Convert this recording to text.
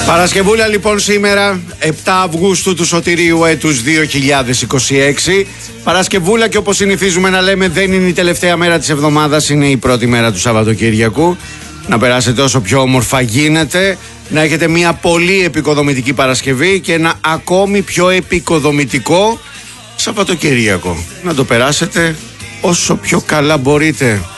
Παρασκευούλα λοιπόν σήμερα, 7 Αυγούστου του σωτηρίου έτους 2026. Παρασκευούλα, και όπως συνηθίζουμε να λέμε, δεν είναι η τελευταία μέρα της εβδομάδας, είναι η πρώτη μέρα του Σαββατοκύριακου. Να περάσετε όσο πιο όμορφα γίνεται, να έχετε μια πολύ επικοδομητική Παρασκευή και ένα ακόμη πιο επικοδομητικό Σαββατοκύριακο. Να το περάσετε όσο πιο καλά μπορείτε.